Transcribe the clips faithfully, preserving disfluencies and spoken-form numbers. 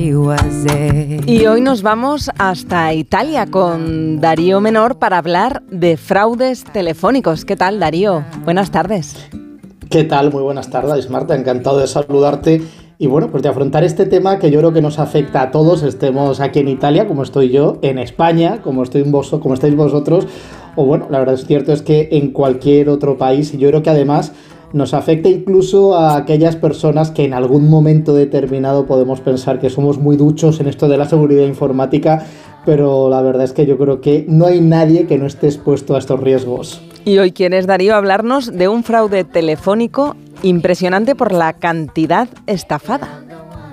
Y hoy nos vamos hasta Italia con Darío Menor para hablar de fraudes telefónicos. ¿Qué tal, Darío? Buenas tardes. ¿Qué tal? Muy buenas tardes, Marta. Encantado de saludarte. Y bueno, pues de afrontar este tema que yo creo que nos afecta a todos, estemos aquí en Italia, como estoy yo, en España, como, estoy vos, como estáis vosotros, o bueno, la verdad es cierto es que en cualquier otro país, y yo creo que además nos afecta incluso a aquellas personas que en algún momento determinado podemos pensar que somos muy duchos en esto de la seguridad informática, pero la verdad es que yo creo que no hay nadie que no esté expuesto a estos riesgos. Y hoy quieres, Darío, hablarnos de un fraude telefónico impresionante por la cantidad estafada.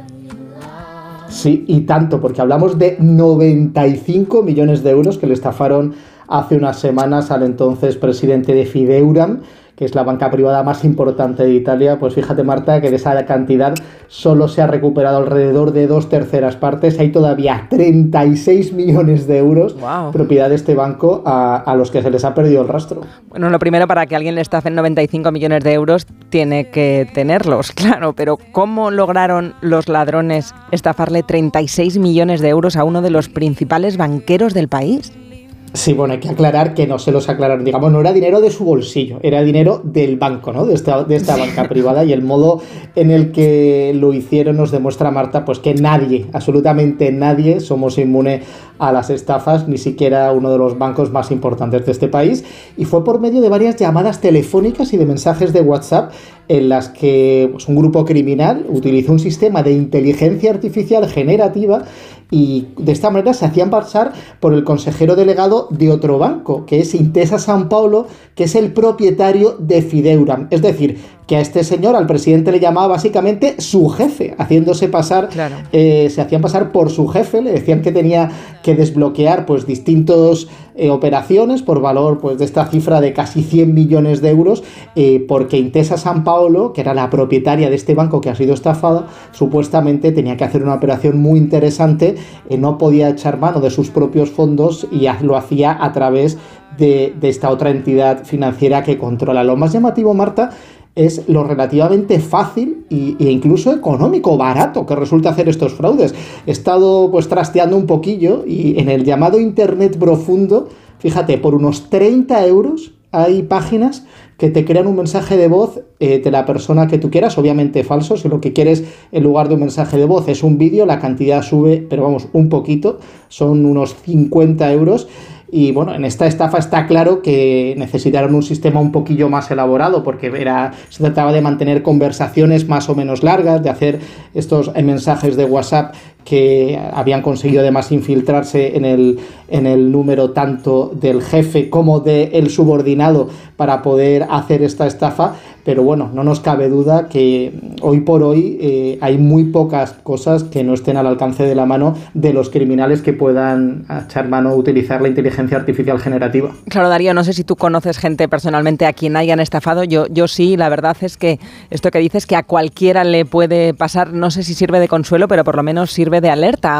Sí, y tanto, porque hablamos de noventa y cinco millones de euros que le estafaron hace unas semanas al entonces presidente de Fideuram, que es la banca privada más importante de Italia. Pues fíjate, Marta, que de esa cantidad solo se ha recuperado alrededor de dos terceras partes. Hay todavía treinta y seis millones de euros, wow, propiedad de este banco, a, a los que se les ha perdido el rastro. Bueno, lo primero, para que alguien le estafe noventa y cinco millones de euros, tiene que tenerlos, claro, pero ¿cómo lograron los ladrones estafarle treinta y seis millones de euros a uno de los principales banqueros del país? Sí, bueno, hay que aclarar que no se los aclararon, digamos, no era dinero de su bolsillo, era dinero del banco, ¿no? De esta, de esta banca privada, y el modo en el que lo hicieron nos demuestra, Marta, pues que nadie, absolutamente nadie, somos inmune a las estafas, ni siquiera uno de los bancos más importantes de este país, y fue por medio de varias llamadas telefónicas y de mensajes de WhatsApp en las que pues, un grupo criminal utilizó un sistema de inteligencia artificial generativa y de esta manera se hacían pasar por el consejero delegado de otro banco, que es Intesa Sanpaolo, que es el propietario de Fideuram. Es decir, que a este señor, al presidente, le llamaba básicamente su jefe, haciéndose pasar, claro. eh, se hacían pasar por su jefe, le decían que tenía que desbloquear pues distintos eh, operaciones por valor pues de esta cifra de casi cien millones de euros, eh, porque Intesa Sanpaolo, que era la propietaria de este banco que ha sido estafado, supuestamente tenía que hacer una operación muy interesante, eh, no podía echar mano de sus propios fondos y lo hacía a través de, de esta otra entidad financiera que controla. Lo más llamativo, Marta, es lo relativamente fácil e incluso económico, barato que resulta hacer estos fraudes. He estado pues trasteando un poquillo y en el llamado Internet profundo, fíjate, por unos treinta euros hay páginas que te crean un mensaje de voz eh, de la persona que tú quieras, obviamente falso. Si lo que quieres en lugar de un mensaje de voz es un vídeo, la cantidad sube, pero vamos, un poquito, son unos cincuenta euros. Y bueno, en esta estafa está claro que necesitaron un sistema un poquillo más elaborado, porque era, se trataba de mantener conversaciones más o menos largas, de hacer estos mensajes de WhatsApp que habían conseguido además infiltrarse en el, en el número tanto del jefe como del subordinado para poder hacer esta estafa. Pero bueno, no nos cabe duda que hoy por hoy eh, hay muy pocas cosas que no estén al alcance de la mano de los criminales que puedan echar mano a utilizar la inteligencia artificial generativa. Claro, Darío, no sé si tú conoces gente personalmente a quien hayan estafado. Yo, yo sí, la verdad es que esto que dices que a cualquiera le puede pasar, no sé si sirve de consuelo, pero por lo menos sirve de alerta